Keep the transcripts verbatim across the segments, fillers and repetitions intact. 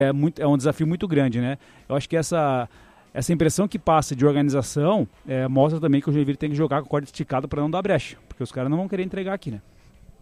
é, muito, é um desafio muito grande, né? Eu acho que essa, essa impressão que passa de organização é, mostra também que o Joinville tem que jogar com a corda esticada para não dar brecha, porque os caras não vão querer entregar aqui, né?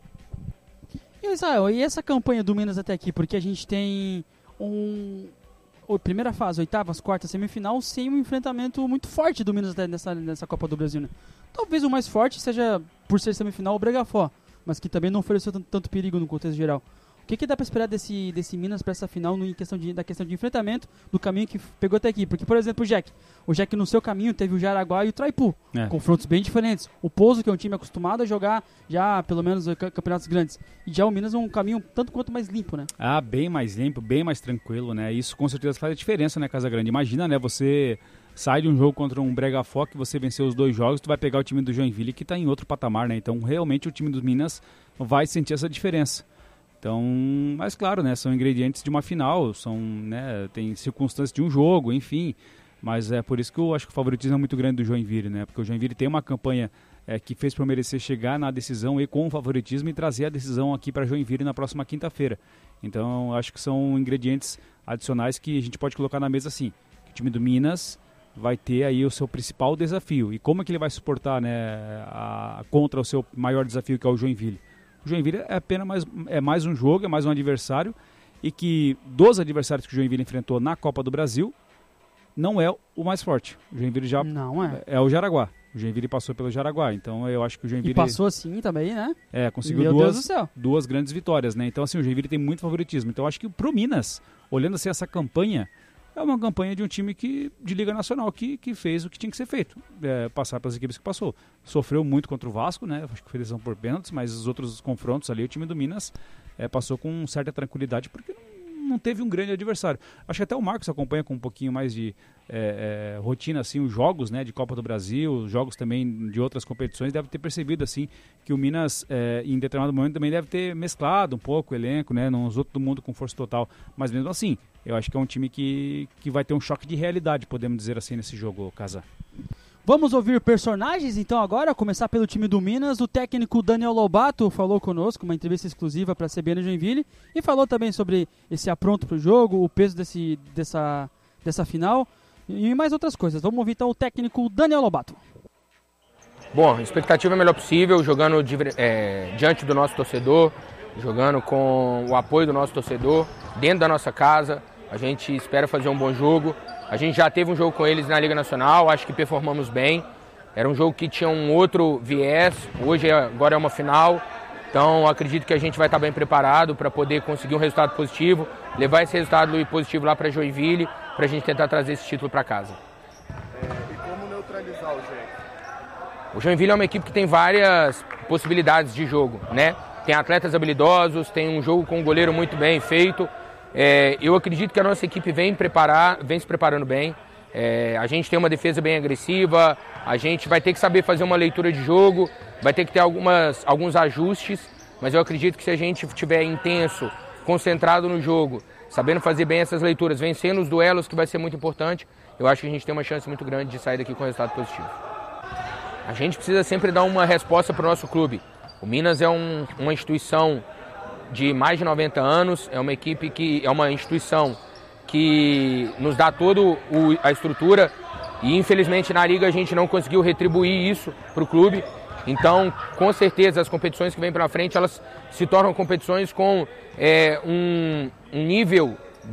E, Israel, e essa campanha do Minas até aqui? Porque a gente tem um... primeira fase, oitavas, quartas, semifinal, sem um enfrentamento muito forte do Minas até nessa, nessa Copa do Brasil, né? Talvez o mais forte seja, por ser semifinal, o Bragafó, mas que também não ofereceu tanto, tanto perigo no contexto geral. O que, que dá para esperar desse, desse Minas para essa final no, em questão de, da questão de enfrentamento do caminho que pegou até aqui? Porque, por exemplo, o Jack. O Jack no seu caminho teve o Jaraguá e o Traipu. É. Confrontos bem diferentes. O Pouso, que é um time acostumado a jogar já, pelo menos, campeonatos grandes. E já o Minas é um caminho tanto quanto mais limpo, né? Ah, bem mais limpo, bem mais tranquilo, né? Isso com certeza faz a diferença, né, Casagrande? Imagina, né, você sai de um jogo contra um Bragafó que você venceu os dois jogos, tu vai pegar o time do Joinville que está em outro patamar, né? Então, realmente, o time dos Minas vai sentir essa diferença. Então, mas claro, né, são ingredientes de uma final, são, né, tem circunstâncias de um jogo, enfim, mas é por isso que eu acho que o favoritismo é muito grande do Joinville, né, porque o Joinville tem uma campanha é, que fez para merecer chegar na decisão e com o favoritismo e trazer a decisão aqui para Joinville na próxima quinta-feira. Então, acho que são ingredientes adicionais que a gente pode colocar na mesa assim, o time do Minas vai ter aí o seu principal desafio, e como é que ele vai suportar, né, a, contra o seu maior desafio, que é o Joinville. O Joinville é apenas mais, é mais um jogo, é mais um adversário, e que dos adversários que o Joinville enfrentou na Copa do Brasil, não é o mais forte. O Joinville já não é. é o Jaraguá. O Joinville passou pelo Jaraguá, então eu acho que o Joinville... E passou assim também, né? É, conseguiu Meu duas, Deus do céu. duas grandes vitórias, né? Então assim, o Joinville tem muito favoritismo. Então eu acho que pro Minas, olhando assim essa campanha, é uma campanha de um time que, de Liga Nacional que, que fez o que tinha que ser feito, é, passar pelas equipes que passou. Sofreu muito contra o Vasco, né? Acho que foi decisão por pênaltis, mas os outros confrontos ali, o time do Minas é, passou com certa tranquilidade, porque não, não teve um grande adversário. Acho que até o Marcos acompanha com um pouquinho mais de é, é, rotina, assim, os jogos, né, de Copa do Brasil, os jogos também de outras competições, deve ter percebido, assim, que o Minas, é, em determinado momento, também deve ter mesclado um pouco o elenco, né? Não usou todo mundo com força total, mas mesmo assim, eu acho que é um time que, que vai ter um choque de realidade, podemos dizer assim, nesse jogo, Casa. Vamos ouvir personagens, então, agora, começar pelo time do Minas. O técnico Daniel Lobato falou conosco, uma entrevista exclusiva para a C B N Joinville, e falou também sobre esse apronto para o jogo, o peso desse, dessa, dessa final e mais outras coisas. Vamos ouvir, então, o técnico Daniel Lobato. Bom, a expectativa é a melhor possível, jogando de, é, diante do nosso torcedor, jogando com o apoio do nosso torcedor, dentro da nossa casa. A gente espera fazer um bom jogo. A gente já teve um jogo com eles na Liga Nacional, acho que performamos bem. Era um jogo que tinha um outro viés, hoje agora é uma final. Então acredito que a gente vai estar bem preparado para poder conseguir um resultado positivo, levar esse resultado positivo lá para Joinville, para a gente tentar trazer esse título para casa. É, e como neutralizar o Jack? O Joinville é uma equipe que tem várias possibilidades de jogo, né? Tem atletas habilidosos, tem um jogo com um goleiro muito bem feito. É, eu acredito que a nossa equipe vem, preparar, vem se preparando bem. É, a gente tem uma defesa bem agressiva, a gente vai ter que saber fazer uma leitura de jogo, vai ter que ter algumas, alguns ajustes, mas eu acredito que se a gente estiver intenso, concentrado no jogo, sabendo fazer bem essas leituras, vencendo os duelos, que vai ser muito importante, eu acho que a gente tem uma chance muito grande de sair daqui com resultado positivo. A gente precisa sempre dar uma resposta para o nosso clube. O Minas é um, uma instituição de mais de noventa anos, é uma equipe que é uma instituição que nos dá toda a estrutura e infelizmente na Liga a gente não conseguiu retribuir isso para o clube. Então, com certeza, as competições que vêm pela frente, elas se tornam competições com é, um, um nível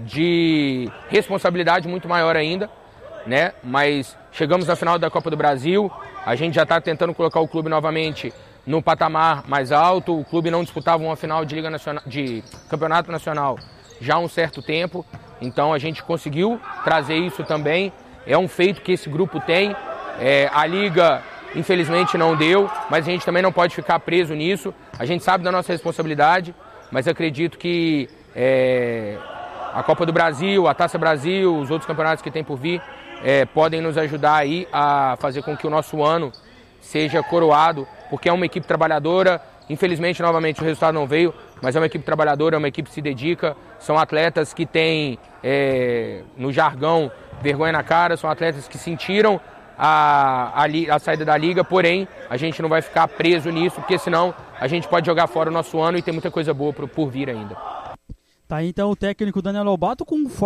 de responsabilidade muito maior ainda, né? Mas chegamos na final da Copa do Brasil, a gente já está tentando colocar o clube novamente no patamar mais alto. O clube não disputava uma final de Liga Nacional, de Campeonato Nacional já há um certo tempo, então a gente conseguiu trazer isso também. É um feito que esse grupo tem. É, a Liga, infelizmente, não deu, mas a gente também não pode ficar preso nisso. A gente sabe da nossa responsabilidade, mas acredito que é, a Copa do Brasil, a Taça Brasil, os outros campeonatos que tem por vir, é, podem nos ajudar aí a fazer com que o nosso ano seja coroado, porque é uma equipe trabalhadora. Infelizmente, novamente, o resultado não veio, mas é uma equipe trabalhadora, é uma equipe que se dedica, são atletas que têm, é, no jargão, vergonha na cara, são atletas que sentiram a, a, a saída da Liga, porém, a gente não vai ficar preso nisso, porque senão a gente pode jogar fora o nosso ano e tem muita coisa boa por, por vir ainda. Tá aí então o técnico Daniel Lobato com um